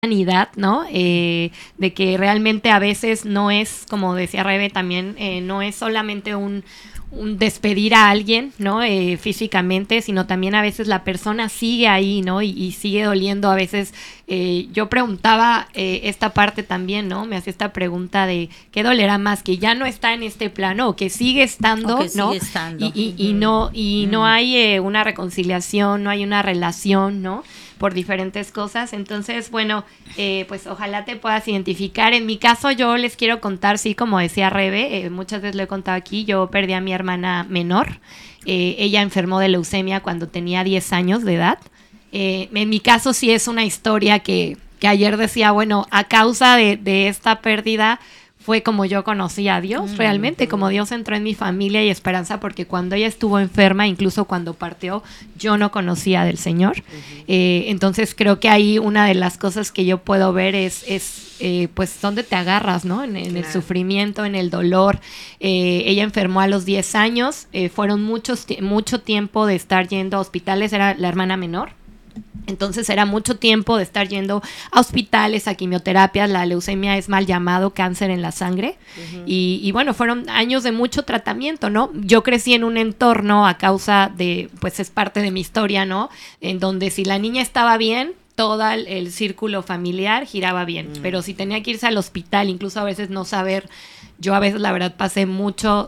humanidad, ¿no? De que realmente a veces no es, como decía Rebe también, no es solamente un despedir a alguien, ¿no? Físicamente, sino también a veces la persona sigue ahí, ¿no? Y sigue doliendo a veces. Yo preguntaba esta parte también, ¿no? Me hacía esta pregunta de ¿qué dolerá más? Que ya no está en este plano o que sigue estando, que ¿no? sigue estando. No hay una reconciliación, no hay una relación, ¿no? Por diferentes cosas. Entonces, bueno, pues ojalá te puedas identificar. En mi caso, yo les quiero contar, sí, como decía Rebe, muchas veces lo he contado aquí, yo perdí a mi hermana menor. Ella enfermó de leucemia cuando tenía 10 años de edad. En mi caso sí es una historia que ayer decía, bueno, a causa de esta pérdida fue como yo conocí a Dios, realmente, como Dios entró en mi familia y esperanza, porque cuando ella estuvo enferma, incluso cuando partió, yo no conocía del Señor. Entonces creo que ahí una de las cosas que yo puedo ver es pues dónde te agarras, ¿no? En el sufrimiento, en el dolor. Ella enfermó a los 10 años, fueron mucho tiempo de estar yendo a hospitales, era la hermana menor. Entonces era mucho tiempo de estar yendo a hospitales, a quimioterapias. La leucemia es mal llamado cáncer en la sangre. Y bueno, fueron años de mucho tratamiento, ¿no? Yo crecí en un entorno a causa de, pues es parte de mi historia, ¿no? En donde si la niña estaba bien, todo el círculo familiar giraba bien. Pero si tenía que irse al hospital, incluso a veces no saber... Yo a veces, la verdad, pasé muchos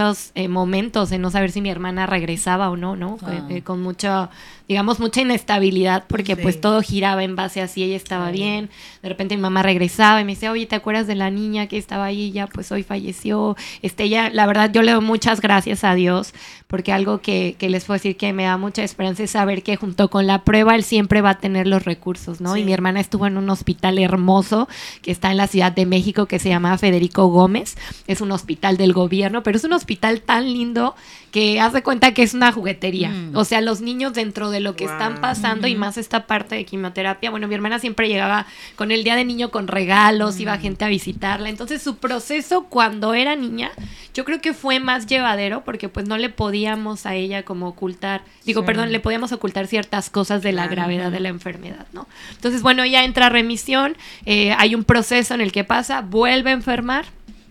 momentos en no saber si mi hermana regresaba o no, ¿no? Con mucha inestabilidad, porque pues todo giraba en base a si ella estaba bien. De repente mi mamá regresaba y me decía, oye, ¿te acuerdas de la niña que estaba ahí? Ya pues hoy falleció. Ella, la verdad, yo le doy muchas gracias a Dios, porque algo que les puedo decir que me da mucha esperanza es saber que junto con la prueba Él siempre va a tener los recursos, ¿no? Sí. Y mi hermana estuvo en un hospital hermoso que está en la Ciudad de México, que se llama Federico Gómez. Es un hospital del gobierno, pero es un hospital tan lindo que haz de cuenta que es una juguetería. O sea, los niños dentro de lo que están pasando y más esta parte de quimioterapia. Bueno, mi hermana siempre llegaba con el día de niño con regalos, iba gente a visitarla. Entonces su proceso cuando era niña, yo creo que fue más llevadero porque pues no le podíamos a ella como ocultar, le podíamos ocultar ciertas cosas de la gravedad de la enfermedad, ¿no? Entonces, bueno, ella entra a remisión, hay un proceso en el que pasa, vuelve a enfermar,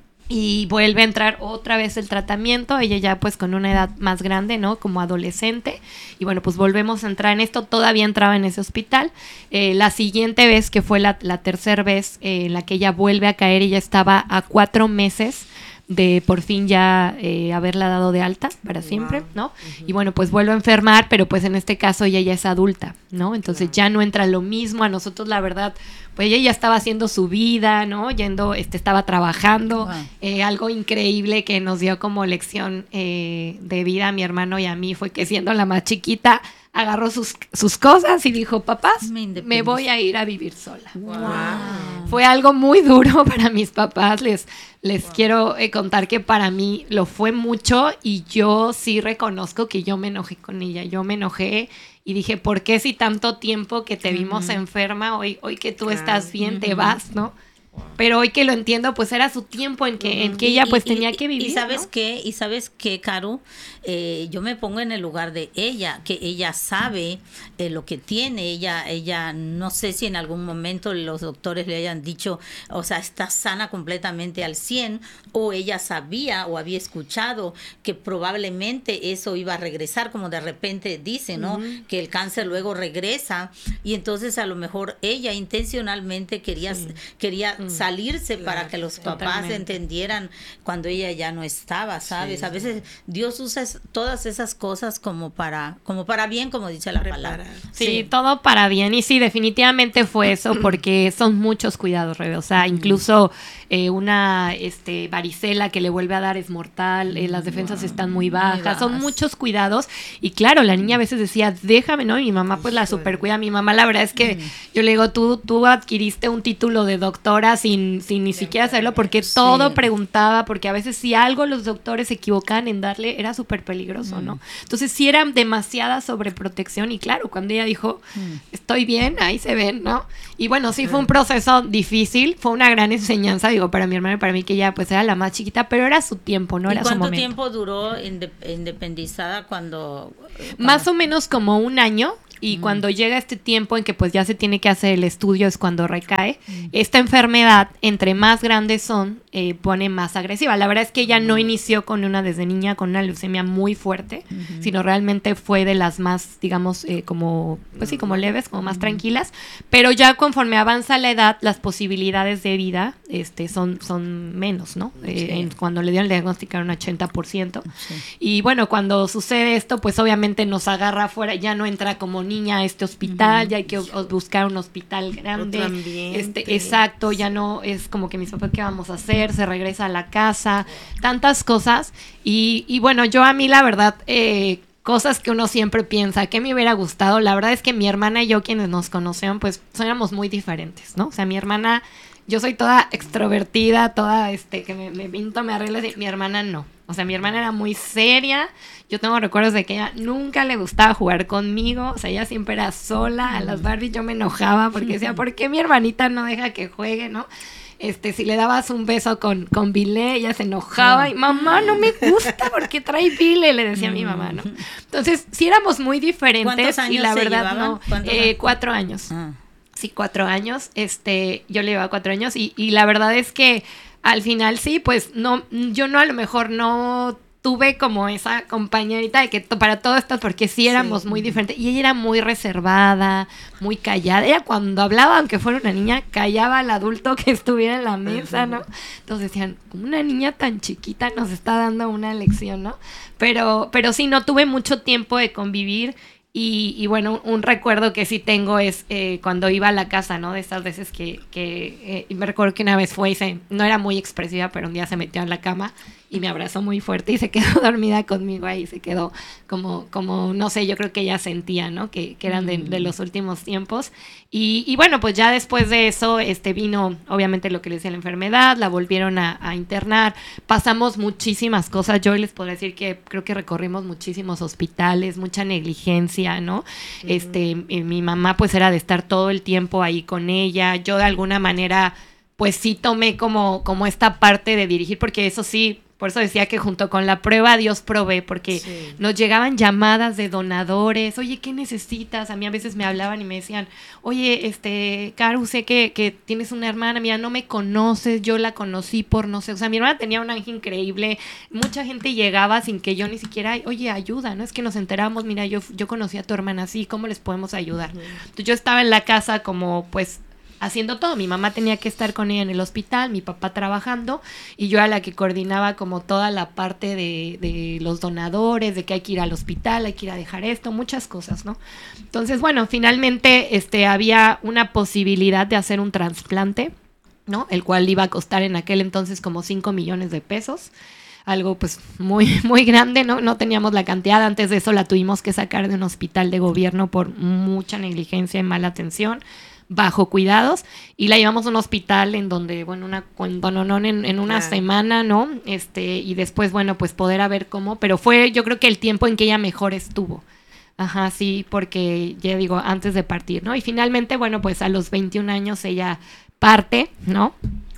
y vuelve a entrar otra vez el tratamiento, ella ya pues con una edad más grande, ¿no? Como adolescente, y bueno, pues volvemos a entrar en esto, todavía entraba en ese hospital. La siguiente vez, que fue la tercera vez en la que ella vuelve a caer, ella estaba a 4 meses de por fin ya haberla dado de alta para siempre, ¿no? Y bueno, pues vuelve a enfermar, pero pues en este caso ella ya es adulta, ¿no? Entonces ya no entra lo mismo. A nosotros, la verdad, pues ella ya estaba haciendo su vida, ¿no? Estaba trabajando, algo increíble que nos dio como lección de vida a mi hermano y a mí fue que siendo la más chiquita, agarró sus cosas y dijo, papás, me voy a ir a vivir sola. Wow. Fue algo muy duro para mis papás, les quiero contar que para mí lo fue mucho y yo sí reconozco que yo me enojé con ella, yo me enojé y dije, ¿por qué si tanto tiempo que te vimos enferma, hoy que tú estás bien, te vas, ¿no? Pero hoy que lo entiendo, pues era su tiempo en que ella pues tenía que vivir. ¿Y sabes ¿no? qué? ¿Y sabes qué, Caru? Yo me pongo en el lugar de ella, que ella sabe lo que tiene. Ella no sé si en algún momento los doctores le hayan dicho, o sea, está sana completamente al 100, o ella sabía o había escuchado que probablemente eso iba a regresar, como de repente dice, ¿no? Que el cáncer luego regresa, y entonces a lo mejor ella intencionalmente quería salirse para que los papás entendieran cuando ella ya no estaba, ¿sabes? A veces Dios usa todas esas cosas como para bien, como dice la palabra. Sí, todo para bien. Y sí, definitivamente fue eso, porque son muchos cuidados, Rebe. O sea, incluso una varicela que le vuelve a dar es mortal, las defensas están muy bajas, son muchos cuidados. Y claro, la niña a veces decía, déjame, ¿no? Y mi mamá pues la super cuida. Mi mamá, la verdad es que yo le digo, tú adquiriste un título de doctora sin ni siquiera hacerlo, porque todo preguntaba, porque a veces si algo los doctores se equivocaban en darle, era súper peligroso, ¿no? Entonces sí era demasiada sobreprotección, y claro, cuando ella dijo, estoy bien, ahí se ven, ¿no? Y bueno, sí fue un proceso difícil, fue una gran enseñanza, para mi hermana y para mí, que ella pues era la más chiquita, pero era su tiempo, no era su momento. ¿Cuánto tiempo duró independizada cuando...? Más o menos como un año. y cuando llega este tiempo en que pues ya se tiene que hacer el estudio es cuando recae. Esta enfermedad, entre más grandes son, pone más agresiva. La verdad es que ella no inició desde niña con una leucemia muy fuerte, sino realmente fue de las más, digamos, como leves, como más tranquilas, pero ya conforme avanza la edad, las posibilidades de vida son menos, ¿no? Cuando le dieron el diagnóstico era un 80%. Sí. Y bueno, cuando sucede esto, pues obviamente nos agarra afuera, ya no entra como niña a este hospital, ya hay que buscar un hospital grande. Otro ambiente. Exacto, ya no es como que mis papás, ¿qué vamos a hacer? Se regresa a la casa, tantas cosas. Y bueno, yo a mí la verdad, cosas que uno siempre piensa, ¿qué me hubiera gustado? La verdad es que mi hermana y yo, quienes nos conocieron, pues éramos muy diferentes, ¿no? O sea, mi hermana, yo soy toda extrovertida, toda, que me pinto, me arreglo, y mi hermana no. O sea, mi hermana era muy seria. Yo tengo recuerdos de que ella nunca le gustaba jugar conmigo. O sea, ella siempre era sola. A las Barbies yo me enojaba porque decía, ¿por qué mi hermanita no deja que juegue, no? Si le dabas un beso con Bilé, ella se enojaba y mamá, no me gusta porque trae Bilé, le decía a mi mamá, ¿no? Entonces, sí éramos muy diferentes. ¿Cuántos años y la se verdad llevaban? no, 4 años. Sí, 4 años. Yo le llevaba 4 años y la verdad es que al final sí, pues no, yo no, a lo mejor no tuve como esa compañerita de que para todo esto, porque sí éramos muy diferentes. Y ella era muy reservada, muy callada. Ella cuando hablaba, aunque fuera una niña, callaba al adulto que estuviera en la mesa, ¿no? Entonces decían, como una niña tan chiquita nos está dando una lección, ¿no? Pero sí, no tuve mucho tiempo de convivir. Y bueno, un recuerdo que sí tengo es cuando iba a la casa, ¿no? De estas veces que me recuerdo que una vez no era muy expresiva, pero un día se metió en la cama y me abrazó muy fuerte y se quedó dormida conmigo ahí, se quedó como no sé, yo creo que ella sentía, ¿no? Que eran de los últimos tiempos. Y bueno, pues ya después de eso vino obviamente lo que le decía la enfermedad, la volvieron a internar, pasamos muchísimas cosas. Yo les puedo decir que creo que recorrimos muchísimos hospitales, mucha negligencia, ¿no? Mi mamá pues era de estar todo el tiempo ahí con ella. Yo de alguna manera pues sí tomé como esta parte de dirigir, porque eso sí, por eso decía que junto con la prueba Dios provee, porque nos llegaban llamadas de donadores. Oye, ¿qué necesitas? A mí a veces me hablaban y me decían, oye, Caru, sé que tienes una hermana, mira, no me conoces, yo la conocí por no sé, o sea, mi hermana tenía un ángel increíble, mucha gente llegaba sin que yo ni siquiera, oye, ayuda, ¿no? Es que nos enteramos, mira, yo conocí a tu hermana así, ¿cómo les podemos ayudar? Entonces yo estaba en la casa como, pues, haciendo todo. Mi mamá tenía que estar con ella en el hospital, mi papá trabajando, y yo era la que coordinaba como toda la parte de los donadores, de que hay que ir al hospital, hay que ir a dejar esto, muchas cosas, ¿no? Entonces, bueno, finalmente había una posibilidad de hacer un trasplante, ¿no? El cual iba a costar en aquel entonces como 5 millones de pesos. Algo pues muy, muy grande, ¿no? No teníamos la cantidad. Antes de eso la tuvimos que sacar de un hospital de gobierno por mucha negligencia y mala atención, bajo cuidados, y la llevamos a un hospital en donde, bueno, en una semana, ¿no? Y después, bueno, pues poder ver cómo, pero fue, yo creo que el tiempo en que ella mejor estuvo. Ajá, sí, porque ya digo, antes de partir, ¿no? Y finalmente, bueno, pues a los 21 años ella parte, ¿no?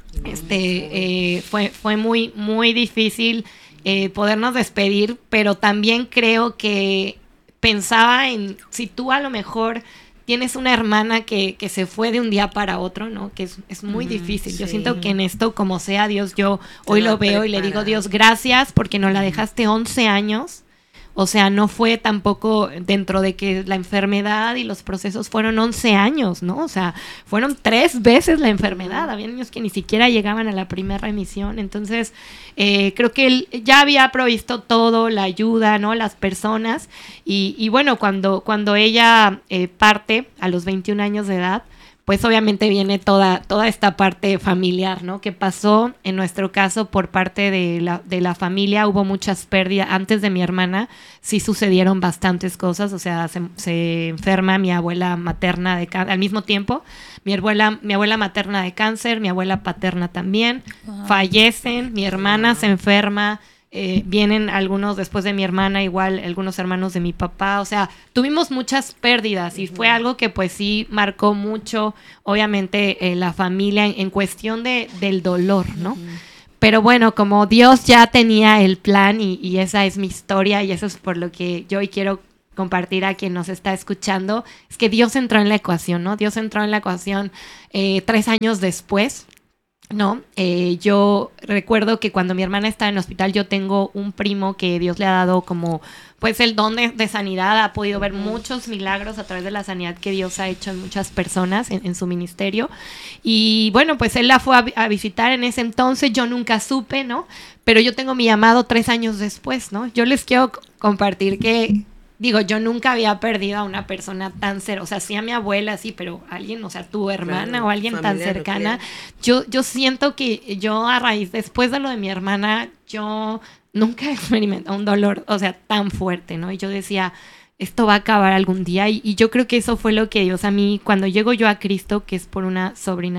Fue muy, muy difícil podernos despedir, pero también creo que pensaba en si tú a lo mejor tienes una hermana que se fue de un día para otro, ¿no? Que es muy difícil. Yo siento que en esto, como sea Dios, yo hoy lo veo y le digo, Dios, gracias porque nos la dejaste 11 años. O sea, no fue tampoco dentro de que la enfermedad y los procesos fueron 11 años, ¿no? O sea, fueron 3 veces la enfermedad. Había niños que ni siquiera llegaban a la primera remisión. Entonces, creo que él ya había provisto todo, la ayuda, ¿no? Las personas. Y bueno, cuando ella parte a los 21 años de edad, pues obviamente viene toda esta parte familiar, ¿no? Que pasó en nuestro caso por parte de la familia. Hubo muchas pérdidas. Antes de mi hermana sí sucedieron bastantes cosas. O sea, se enferma mi abuela materna al mismo tiempo. Mi abuela materna de cáncer, mi abuela paterna también. Wow. Fallecen, mi hermana se enferma. Vienen algunos después de mi hermana, igual algunos hermanos de mi papá, o sea, tuvimos muchas pérdidas y fue algo que pues sí marcó mucho, obviamente, la familia en cuestión del dolor, ¿no? Pero bueno, como Dios ya tenía el plan y esa es mi historia y eso es por lo que yo hoy quiero compartir a quien nos está escuchando es que Dios entró en la ecuación, ¿no? Dios entró en la ecuación 3 años después, ¿no? Yo recuerdo que cuando mi hermana estaba en el hospital, yo tengo un primo que Dios le ha dado como, pues, el don de sanidad. Ha podido ver muchos milagros a través de la sanidad que Dios ha hecho en muchas personas en su ministerio. Y bueno, pues él la fue a visitar en ese entonces. Yo nunca supe, ¿no? Pero yo tengo mi llamado 3 años después, ¿no? Yo les quiero compartir que... Digo, yo nunca había perdido a una persona tan cercana, o sea, sí a mi abuela, sí, pero alguien, o sea, tu hermana, claro, o alguien tan cercana. Yo siento que yo a raíz, después de lo de mi hermana, yo nunca he experimentado un dolor, o sea, tan fuerte, ¿no? Y yo decía, esto va a acabar algún día. Y yo creo que eso fue lo que Dios a mí, cuando llego yo a Cristo, que es por una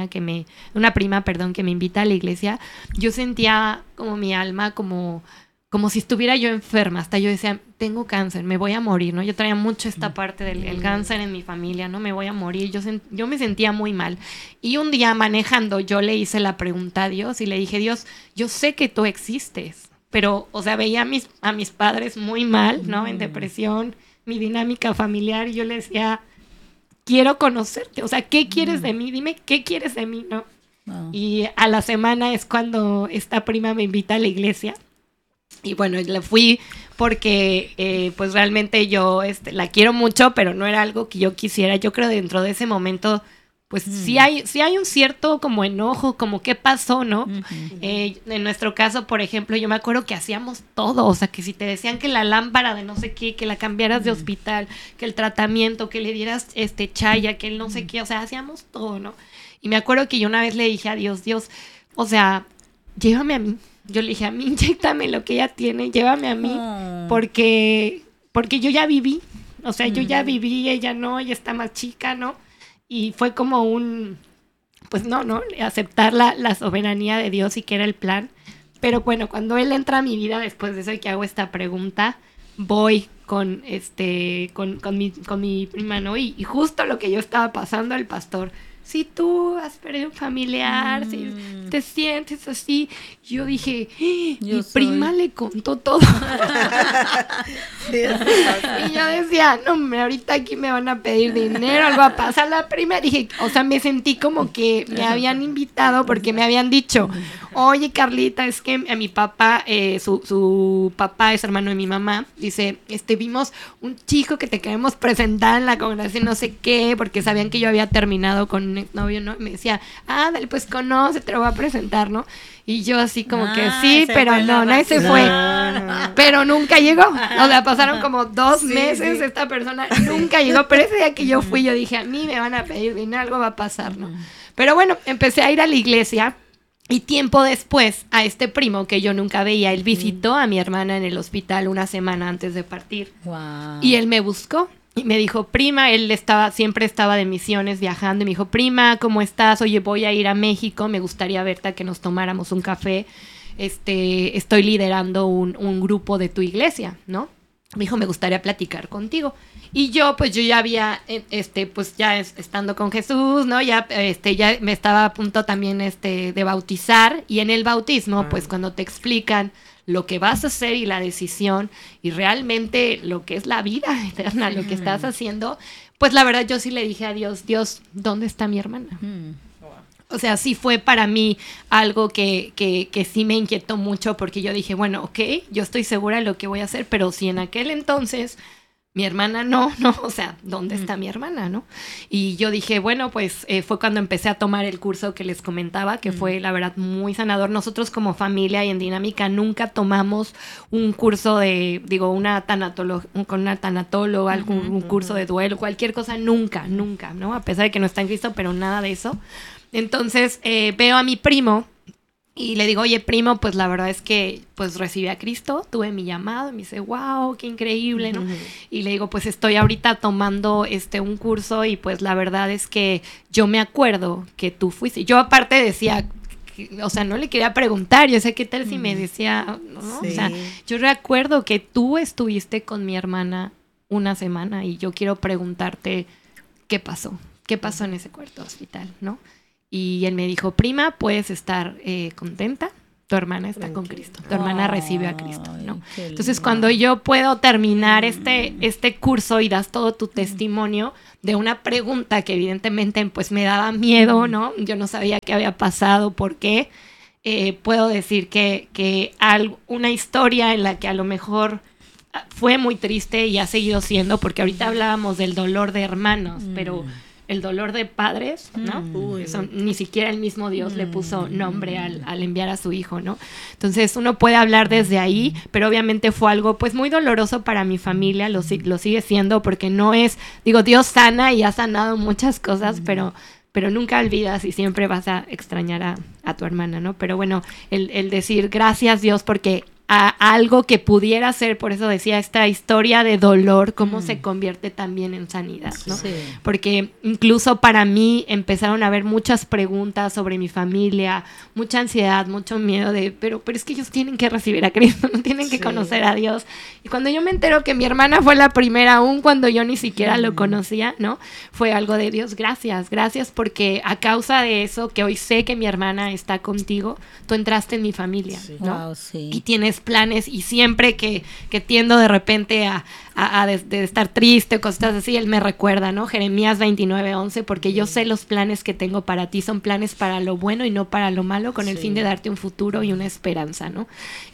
prima, que me invita a la iglesia, yo sentía como mi alma, como si estuviera yo enferma. Hasta yo decía, tengo cáncer, me voy a morir, ¿no? Yo traía mucho esta parte del cáncer en mi familia, ¿no? Me voy a morir. Yo me sentía muy mal. Y un día manejando, yo le hice la pregunta a Dios y le dije, Dios, yo sé que tú existes, pero, o sea, veía a mis padres muy mal, ¿no? En depresión, mi dinámica familiar, y yo le decía, quiero conocerte, o sea, ¿qué quieres de mí? Dime, ¿qué quieres de mí, no? Y a la semana es cuando esta prima me invita a la iglesia. Y bueno, le fui porque pues realmente yo la quiero mucho, pero no era algo que yo quisiera. Yo creo dentro de ese momento, pues sí hay un cierto como enojo, como qué pasó, ¿no? En nuestro caso, por ejemplo, yo me acuerdo que hacíamos todo. O sea, que si te decían que la lámpara de no sé qué, que la cambiaras de hospital, que el tratamiento, que le dieras chaya, que el no sé qué, o sea, hacíamos todo, ¿no? Y me acuerdo que yo una vez le dije a Dios, o sea, llévame a mí. Yo le dije, a mí, inyéctame lo que ella tiene, llévame a mí, porque yo ya viví, o sea, yo ya viví, ella no, ella está más chica, ¿no? Y fue como pues no, aceptar la soberanía de Dios y que era el plan. Pero bueno, cuando él entra a mi vida, después de eso que hago esta pregunta, voy con mi prima, ¿no? Y justo lo que yo estaba pasando, el pastor, si tú has perdido un familiar, si te sientes así, yo dije, mi prima le contó todo. Y yo decía, no, ahorita aquí me van a pedir dinero, algo va a pasar. La prima, dije, o sea, me sentí como que me habían invitado porque me habían dicho, oye, Carlita, es que a mi papá, su papá es hermano de mi mamá, dice, vimos un chico que te queremos presentar en la congregación, no sé qué, porque sabían que yo había terminado con un exnovio, ¿no? Y me decía, dale, pues conoce, te lo voy a presentar, ¿no? Y yo así como que sí, pero no, nadie se fue. Pero nunca llegó. O sea, pasaron como 2 meses, esta persona nunca llegó. Pero ese día que yo fui, yo dije, a mí me van a pedir dinero, algo va a pasar, ¿no? Pero bueno, empecé a ir a la iglesia. Y tiempo después, a este primo que yo nunca veía, él visitó a mi hermana en el hospital una semana antes de partir. Wow. Y él me buscó y me dijo, prima, él siempre estaba de misiones viajando, y me dijo, prima, ¿cómo estás? Oye, voy a ir a México, me gustaría verte, a que nos tomáramos un café. Estoy liderando un grupo de tu iglesia, ¿no? Me dijo, me gustaría platicar contigo. Y yo ya había, pues ya estando con Jesús, ¿no? Ya me estaba a punto también, de bautizar. Y en el bautismo, pues cuando te explican lo que vas a hacer y la decisión, y realmente lo que es la vida eterna, lo que estás haciendo, pues la verdad yo sí le dije a Dios, ¿dónde está mi hermana? O sea, sí fue para mí algo que sí me inquietó mucho, porque yo dije, bueno, ok, yo estoy segura de lo que voy a hacer, pero si en aquel entonces mi hermana no, o sea, ¿dónde está mi hermana, no? Y yo dije, bueno, pues fue cuando empecé a tomar el curso que les comentaba, que fue, la verdad, muy sanador. Nosotros como familia y en Dinámica nunca tomamos un curso con una tanatóloga, un curso de duelo, cualquier cosa, nunca, ¿no? A pesar de que no está en Cristo, pero nada de eso. Entonces veo a mi primo y le digo, oye, primo, pues la verdad es que pues recibí a Cristo, tuve mi llamado. Y me dice, wow, qué increíble, ¿no? Y le digo, pues estoy ahorita tomando un curso, y pues la verdad es que yo me acuerdo que tú fuiste. Yo aparte decía, o sea, no le quería preguntar, yo sé qué tal si me decía, ¿no? Sí. O sea, yo recuerdo que tú estuviste con mi hermana una semana, y yo quiero preguntarte qué pasó en ese cuarto hospital, ¿no? Y él me dijo, prima, puedes estar contenta, tu hermana está con Cristo, tu hermana recibe a Cristo, ¿no? Entonces, lindo. cuando yo puedo terminar este curso y das todo tu testimonio de una pregunta que evidentemente pues me daba miedo, ¿no? Yo no sabía qué había pasado, por qué. Puedo decir que una historia en la que a lo mejor fue muy triste y ha seguido siendo, porque ahorita hablábamos del dolor de hermanos, pero el dolor de padres, ¿no? Eso ni siquiera el mismo Dios le puso nombre al enviar a su hijo, ¿no? Entonces uno puede hablar desde ahí, pero obviamente fue algo pues muy doloroso para mi familia, lo sigue siendo, porque no es, digo, Dios sana y ha sanado muchas cosas, pero nunca olvidas y siempre vas a extrañar a tu hermana, ¿no? Pero bueno, el decir gracias Dios porque a algo que pudiera ser, por eso decía, esta historia de dolor, cómo se convierte también en sanidad, ¿no? Sí. Porque incluso para mí empezaron a haber muchas preguntas sobre mi familia, mucha ansiedad, mucho miedo de, pero es que ellos tienen que recibir a Cristo, no tienen que conocer a Dios. Y cuando yo me entero que mi hermana fue la primera, aún cuando yo ni siquiera lo conocía, ¿no? Fue algo de Dios, gracias porque a causa de eso, que hoy sé que mi hermana está contigo, tú entraste en mi familia, ¿no? Wow, sí. Y tienes planes, y siempre que tiendo de repente a de estar triste o cosas así, él me recuerda, ¿no? Jeremías 29:11, porque yo sé los planes que tengo para ti, son planes para lo bueno y no para lo malo, con el fin de darte un futuro y una esperanza, ¿no?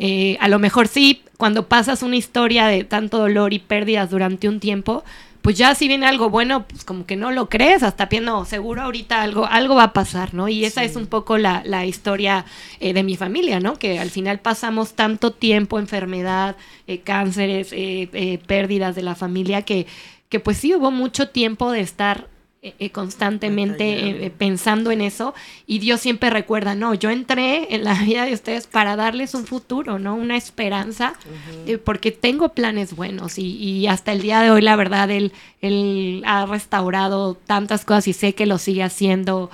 A lo mejor sí, cuando pasas una historia de tanto dolor y pérdidas durante un tiempo, pues ya si viene algo bueno, pues como que no lo crees, hasta no, seguro ahorita algo va a pasar, ¿no? Y esa es un poco la historia de mi familia, ¿no? Que al final pasamos tanto tiempo, enfermedad, cánceres, pérdidas de la familia, que pues sí hubo mucho tiempo de estar constantemente pensando en eso, y Dios siempre recuerda, no, yo entré en la vida de ustedes para darles un futuro, ¿no? Una esperanza, porque tengo planes buenos, y hasta el día de hoy, la verdad, él ha restaurado tantas cosas y sé que lo sigue haciendo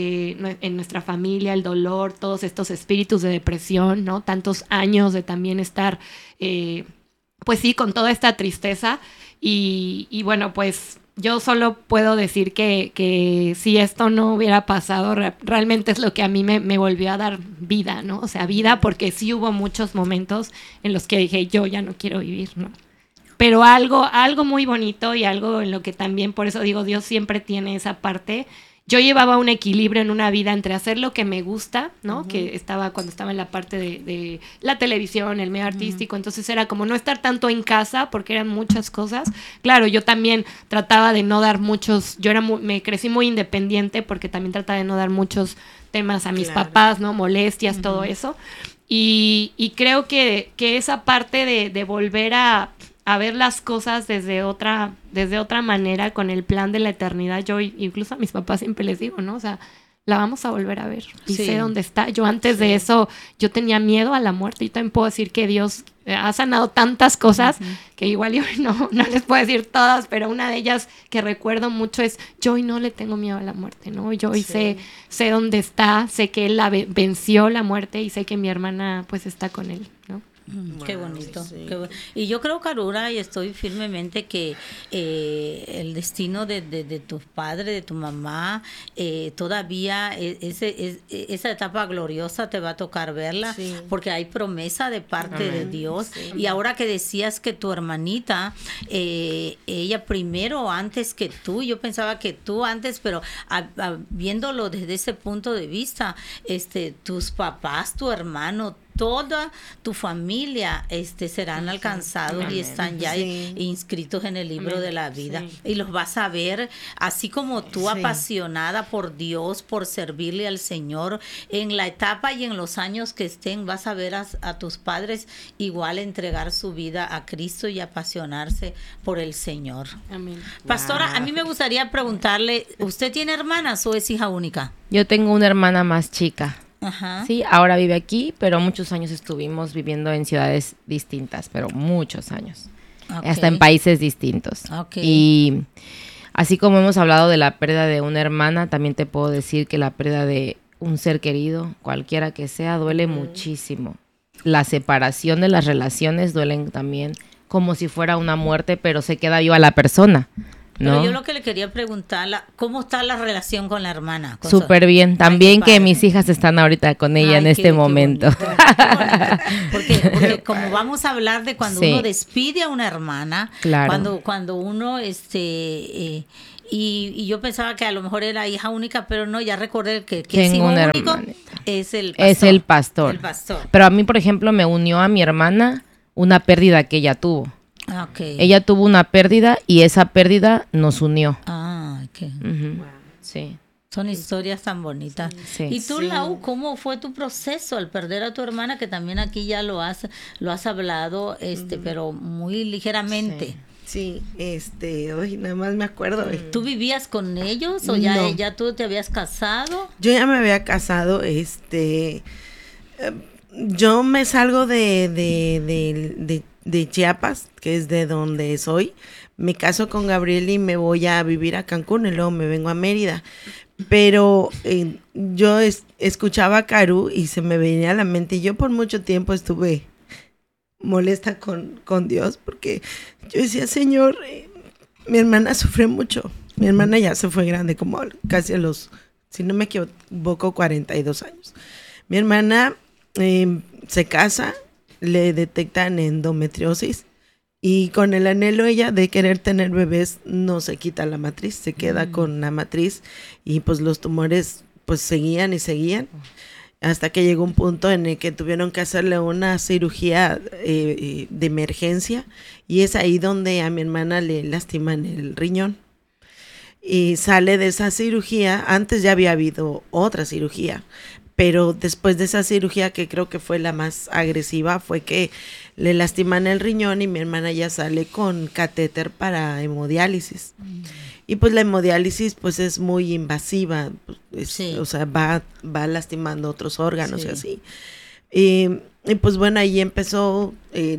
en nuestra familia, el dolor, todos estos espíritus de depresión, ¿no? Tantos años de también estar, pues sí, con toda esta tristeza, y bueno, pues yo solo puedo decir que si esto no hubiera pasado, realmente es lo que a mí me volvió a dar vida, ¿no? O sea, vida, porque sí hubo muchos momentos en los que dije, yo ya no quiero vivir, ¿no? Pero algo muy bonito, y algo en lo que también, por eso digo, Dios siempre tiene esa parte. Yo llevaba un equilibrio en una vida entre hacer lo que me gusta, ¿no? Que cuando estaba en la parte de la televisión, el medio artístico, entonces era como no estar tanto en casa porque eran muchas cosas. Claro, yo también trataba de no dar muchos, me crecí muy independiente porque también trataba de no dar muchos temas a mis papás, ¿no? Molestias, todo eso. Y creo que esa parte de volver a ver las cosas desde otra manera, con el plan de la eternidad. Yo incluso a mis papás siempre les digo, ¿no? O sea, la vamos a volver a ver y sé dónde está. Yo antes de eso, yo tenía miedo a la muerte. Yo también puedo decir que Dios ha sanado tantas cosas que igual yo no les puedo decir todas, pero una de ellas que recuerdo mucho es, yo hoy no le tengo miedo a la muerte, ¿no? Yo hoy sé dónde está, sé que él venció la muerte, y sé que mi hermana pues está con él, ¿no? Qué bonito. Y yo creo, Karura, y estoy firmemente que el destino de tus padres, de tu mamá, todavía esa etapa gloriosa te va a tocar verla, porque hay promesa de parte de Dios. Y ahora que decías que tu hermanita, ella primero antes que tú, yo pensaba que tú antes, pero viéndolo desde ese punto de vista, tus papás, tu hermano, toda tu familia serán alcanzados y están ya inscritos en el libro de la vida, y los vas a ver así como tú, apasionada por Dios, por servirle al Señor en la etapa y en los años que estén. Vas a ver a tus padres igual entregar su vida a Cristo y apasionarse por el Señor. Amén. Pastora, a mí me gustaría preguntarle, ¿usted tiene hermanas o es hija única? Yo tengo una hermana más chica. Ajá. Sí, ahora vive aquí, pero muchos años estuvimos viviendo en ciudades distintas, pero muchos años. Okay. Hasta en países distintos. Okay. Y así como hemos hablado de la pérdida de una hermana, también te puedo decir que la pérdida de un ser querido, cualquiera que sea, duele muchísimo. La separación de las relaciones duelen también como si fuera una muerte, pero se queda viva la persona. ¿no? Pero yo lo que le quería preguntar, ¿cómo está la relación con la hermana? Súper bien. También qué que padre. mis hijas están ahorita con ella en este momento. Bonito, qué bonito. Porque como vamos a hablar de cuando Sí. uno despide a una hermana, Claro. cuando uno y yo pensaba que a lo mejor era hija única, pero no, ya recordé que es Tengo hijo una único, hermanita. es el pastor. Es el pastor. El pastor. Pero a mí, por ejemplo, me unió a mi hermana una pérdida que ella tuvo. Ah, okay. Ella tuvo una pérdida y esa pérdida nos unió. Ah, okay. Ujú. Sí. Son historias tan bonitas. Sí. Y tú, Sí. Lau, ¿cómo fue tu proceso al perder a tu hermana? Que también aquí ya lo has hablado, pero muy ligeramente. Sí, hoy nada más me acuerdo. ¿Tú vivías con ellos o ya, No. ya tú te habías casado? Yo ya me había casado, yo me salgo de Chiapas, que es de donde soy. Me caso con Gabriel y me voy a vivir a Cancún y luego me vengo a Mérida. Pero yo escuchaba a Caru y se me venía a la mente. Yo por mucho tiempo estuve molesta con Dios porque yo decía, Señor, mi hermana sufre mucho. Mi hermana ya se fue grande, como casi a los, si no me equivoco, 42 años. Mi hermana se casa, le detectan endometriosis y con el anhelo ella de querer tener bebés no se quita la matriz, se queda con la matriz y pues los tumores pues seguían y seguían hasta que llegó un punto en el que tuvieron que hacerle una cirugía de emergencia y es ahí donde a mi hermana le lastiman el riñón. Y sale de esa cirugía, antes ya había habido otra cirugía, pero después de esa cirugía, que creo que fue la más agresiva, fue que le lastiman el riñón y mi hermana ya sale con catéter para hemodiálisis. Y pues la hemodiálisis pues es muy invasiva, Sí. o sea, va lastimando otros órganos Sí. y así. Y pues bueno, ahí empezó,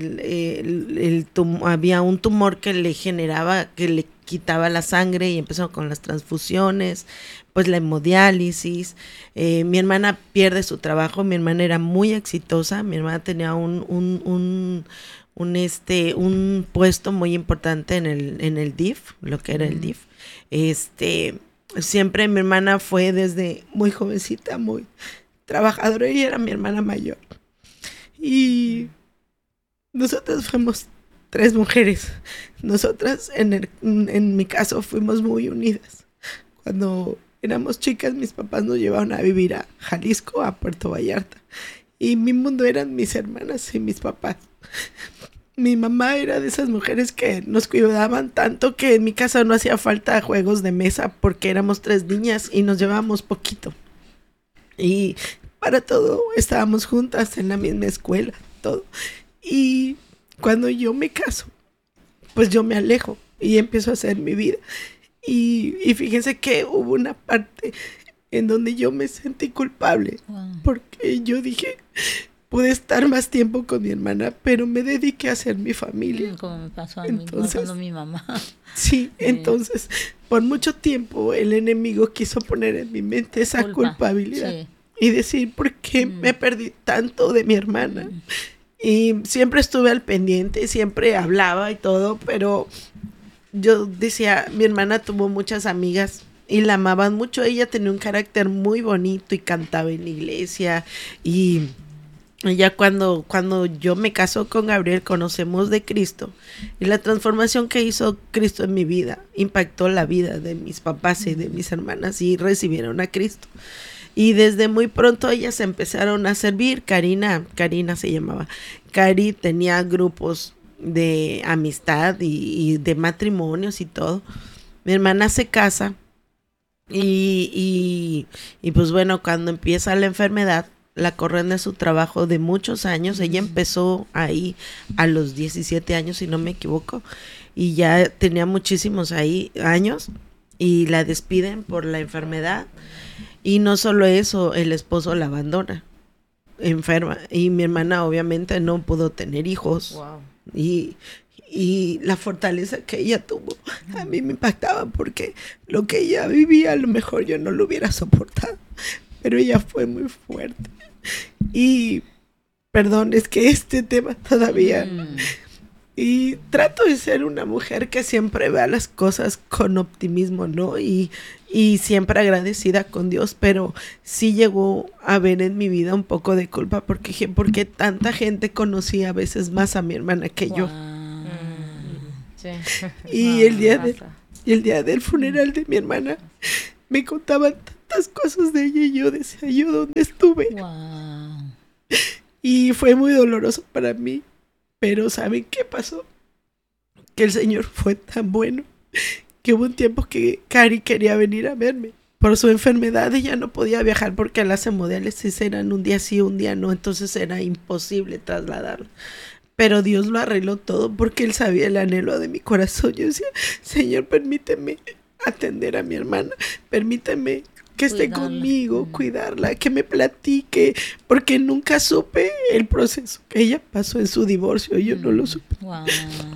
había un tumor que le generaba, que le quitaba la sangre y empezó con las transfusiones, pues la hemodiálisis. Mi hermana pierde su trabajo, mi hermana era muy exitosa, mi hermana tenía un puesto muy importante en el DIF, lo que era el DIF. Siempre mi hermana fue desde muy jovencita, muy trabajadora y era mi hermana mayor. Y nosotras fuimos 3 mujeres. Nosotras, en mi caso, fuimos muy unidas. Cuando éramos chicas, mis papás nos llevaron a vivir a Jalisco, a Puerto Vallarta. Y mi mundo eran mis hermanas y mis papás. Mi mamá era de esas mujeres que nos cuidaban tanto que en mi casa no hacía falta juegos de mesa porque éramos 3 niñas y nos llevábamos poquito. Y para todo estábamos juntas en la misma escuela, todo. Y cuando yo me caso, pues yo me alejo y empiezo a hacer mi vida. Y fíjense que hubo una parte en donde yo me sentí culpable. Wow. Porque yo dije, pude estar más tiempo con mi hermana, pero me dediqué a hacer mi familia. Como me pasó a mí, Entonces, cuando mi mamá. Sí, entonces, por mucho tiempo el enemigo quiso poner en mi mente esa culpabilidad. Sí. Y decir, ¿por qué me perdí tanto de mi hermana? Y siempre estuve al pendiente, siempre hablaba y todo, pero yo decía, mi hermana tuvo muchas amigas y la amaban mucho. Ella tenía un carácter muy bonito y cantaba en la iglesia. Y ella cuando yo me caso con Gabriel, conocemos de Cristo. Y la transformación que hizo Cristo en mi vida impactó la vida de mis papás y de mis hermanas y recibieron a Cristo. Y desde muy pronto ellas empezaron a servir. Karina se llamaba. Cari tenía grupos de amistad y de matrimonios y todo. Mi hermana se casa y pues bueno, cuando empieza la enfermedad, la corren de su trabajo de muchos años. Ella empezó ahí a los 17 años, si no me equivoco, y ya tenía muchísimos años y la despiden por la enfermedad. Y no solo eso, el esposo la abandona, enferma. Y mi hermana obviamente no pudo tener hijos. Wow. Y la fortaleza que ella tuvo a mí me impactaba porque lo que ella vivía a lo mejor yo no lo hubiera soportado. Pero ella fue muy fuerte. Y perdón, es que este tema todavía Y trato de ser una mujer que siempre vea las cosas con optimismo, ¿no? Y siempre agradecida con Dios, pero sí llegó a ver en mi vida un poco de culpa porque dije, ¿por qué tanta gente conocía a veces más a mi hermana que yo? Sí. Y el día del funeral de mi hermana me contaban tantas cosas de ella y yo decía, ¿yo dónde estuve? Wow. Y fue muy doloroso para mí. Pero ¿saben qué pasó? Que el Señor fue tan bueno que hubo un tiempo que Cari quería venir a verme. Por su enfermedad ella no podía viajar porque las hemodiálisis eran un día sí, un día no. Entonces era imposible trasladarla. Pero Dios lo arregló todo porque Él sabía el anhelo de mi corazón. Yo decía, Señor, permíteme atender a mi hermana. Permíteme que esté conmigo, cuidarla, que me platique, porque nunca supe el proceso que ella pasó en su divorcio, yo no lo supe. Wow.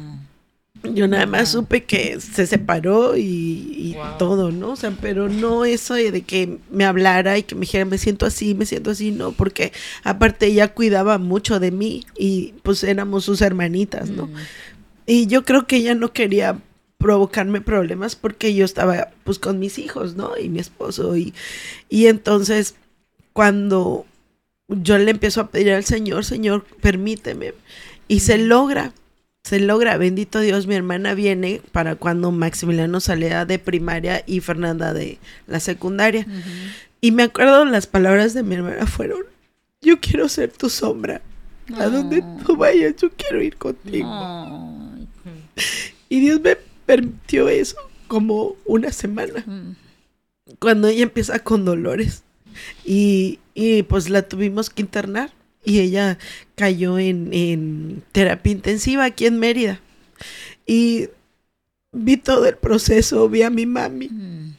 Yo nada más supe que se separó y todo, ¿no? O sea, pero no eso de que me hablara y que me dijera, me siento así, no, porque aparte ella cuidaba mucho de mí y pues éramos sus hermanitas, ¿no? Y yo creo que ella no quería provocarme problemas porque yo estaba pues con mis hijos, ¿no? Y mi esposo y entonces cuando yo le empiezo a pedir al Señor, Señor, permíteme, y se logra, bendito Dios. Mi hermana viene para cuando Maximiliano salía de primaria y Fernanda de la secundaria, y me acuerdo las palabras de mi hermana fueron, yo quiero ser tu sombra, a donde tú vayas, yo quiero ir contigo. Y Dios me permitió eso como una semana. Cuando ella empieza con dolores. Y pues la tuvimos que internar. Y ella cayó en terapia intensiva aquí en Mérida. Y vi todo el proceso, vi a mi mami.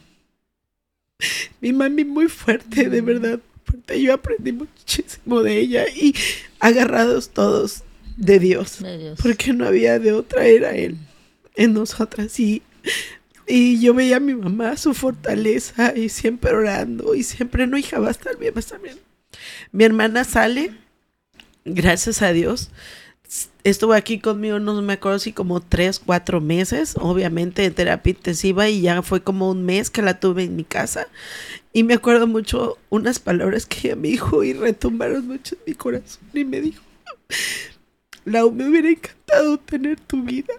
Mi mami muy fuerte, de verdad. Fuerte. Yo aprendí muchísimo de ella. Y agarrados todos de Dios. Porque no había de otra, era Él en nosotras. Y yo veía a mi mamá, su fortaleza, y siempre orando, y siempre, no, hija, va a estar bien, va a estar bien. Mi hermana sale, gracias a Dios, estuvo aquí conmigo, no me acuerdo si como 3-4 meses, obviamente en terapia intensiva, y ya fue como un mes que la tuve en mi casa. Y me acuerdo mucho unas palabras que ella me dijo y retumbaron mucho en mi corazón, y me dijo, Lau, me hubiera encantado tener tu vida.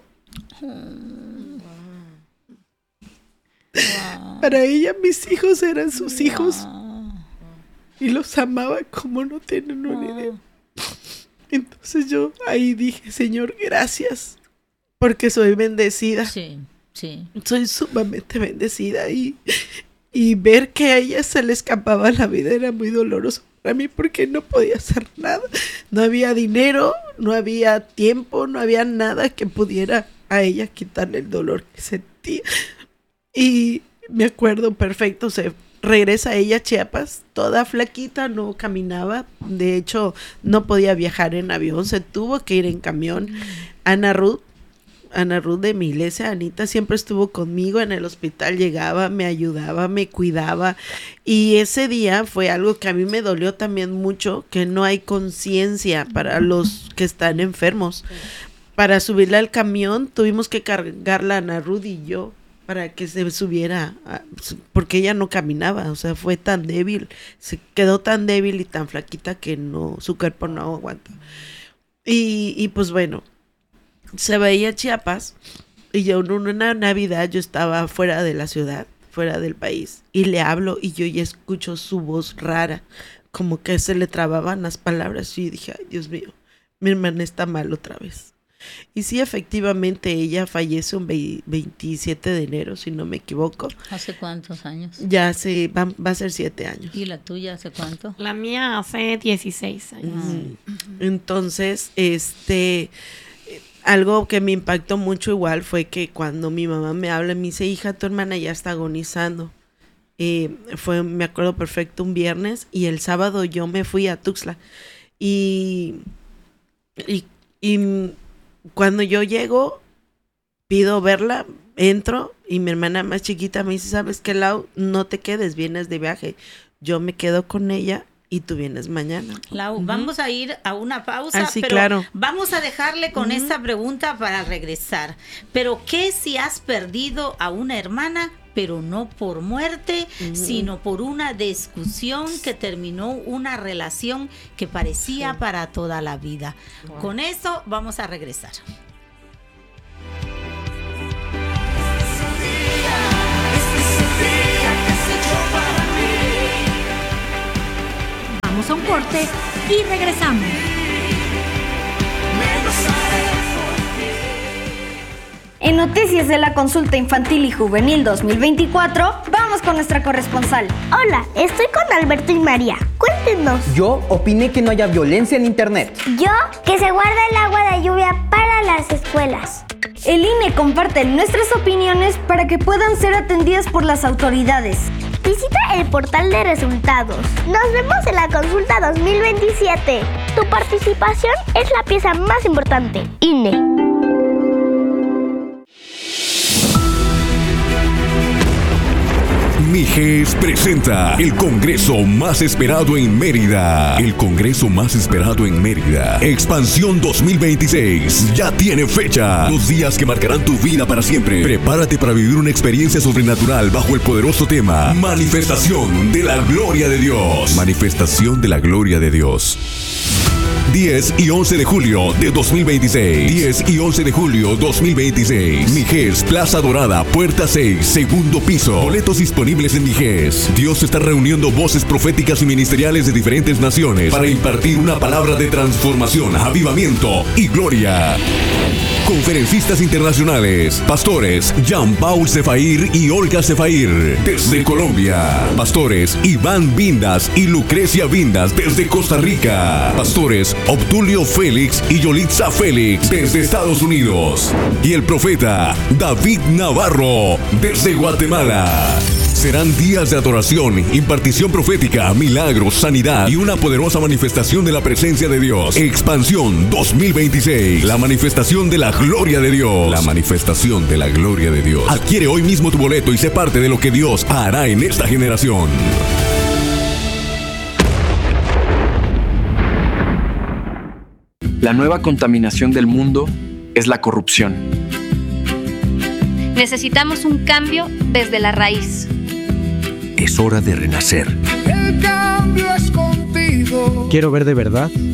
Para ella mis hijos eran sus hijos y los amaba como no tienen una idea. Entonces yo ahí dije, Señor, gracias, porque soy bendecida. Sí. Soy sumamente bendecida y ver que a ella se le escapaba la vida era muy doloroso para mí porque no podía hacer nada. No había dinero, no había tiempo, no había nada que pudiera a ella quitarle el dolor que sentía. Y me acuerdo perfecto, se regresa ella a Chiapas, toda flaquita, no caminaba, de hecho no podía viajar en avión, se tuvo que ir en camión. Ana Ruth de mi iglesia, Anita, siempre estuvo conmigo en el hospital, llegaba, me ayudaba, me cuidaba, y ese día fue algo que a mí me dolió también mucho, que no hay conciencia para los que están enfermos. Para subirla al camión tuvimos que cargarla Ana Ruth y yo para que se subiera, porque ella no caminaba, o sea, fue tan débil, se quedó tan débil y tan flaquita que no, su cuerpo no aguanta. Y pues bueno, se veía Chiapas y yo en una Navidad yo estaba fuera de la ciudad, fuera del país, y le hablo y yo ya escucho su voz rara, como que se le trababan las palabras, y dije, ay, Dios mío, mi hermana está mal otra vez. Y sí, efectivamente, ella fallece un 27 de enero, si no me equivoco. ¿Hace cuántos años? Ya va a ser 7 años. ¿Y la tuya hace cuánto? La mía hace 16 años. Entonces, algo que me impactó mucho igual fue que cuando mi mamá me habla, me dice, hija, tu hermana ya está agonizando. Me acuerdo perfecto, un viernes, y el sábado yo me fui a Tuxtla. Y cuando yo llego, pido verla, entro, y mi hermana más chiquita me dice, ¿sabes qué, Lau? No te quedes, vienes de viaje. Yo me quedo con ella, y tú vienes mañana. Lau, vamos a ir a una pausa, sí, pero claro. vamos a dejarle con esta pregunta para regresar. ¿Pero qué si has perdido a una hermana, pero no por muerte, sino por una discusión que terminó una relación que parecía para toda la vida? Wow. Con eso vamos a regresar. Vamos a un corte y regresamos. En Noticias de la Consulta Infantil y Juvenil 2024, vamos con nuestra corresponsal. Hola, estoy con Alberto y María. Cuéntenos. Yo opiné que no haya violencia en internet. Yo, que se guarda el agua de lluvia para las escuelas. El INE comparte nuestras opiniones para que puedan ser atendidas por las autoridades. Visita el portal de resultados. Nos vemos en la consulta 2027. Tu participación es la pieza más importante. INE. MIGES presenta el congreso más esperado en Mérida. El congreso más esperado en Mérida. Expansión 2026. Ya tiene fecha. 2 días que marcarán tu vida para siempre. Prepárate para vivir una experiencia sobrenatural bajo el poderoso tema Manifestación de la Gloria de Dios. Manifestación de la Gloria de Dios. 10 y 11 de julio de 2026. 10 y 11 de julio 2026. MIGES, Plaza Dorada, Puerta 6, segundo piso. Boletos disponibles en MIGES. Dios está reuniendo voces proféticas y ministeriales de diferentes naciones para impartir una palabra de transformación, avivamiento y gloria. Conferencistas internacionales, pastores Jean-Paul Sefair y Olga Sefair desde Colombia, pastores Iván Vindas y Lucrecia Vindas desde Costa Rica, pastores Obdulio Félix y Yolitza Félix desde Estados Unidos y el profeta David Navarro desde Guatemala. Serán días de adoración, impartición profética, milagros, sanidad y una poderosa manifestación de la presencia de Dios. Expansión 2026. La manifestación de la gloria de Dios. La manifestación de la gloria de Dios. Adquiere hoy mismo tu boleto y sé parte de lo que Dios hará en esta generación. La nueva contaminación del mundo es la corrupción. Necesitamos un cambio desde la raíz. Es hora de renacer. El cambio es contigo. Quiero ver de verdad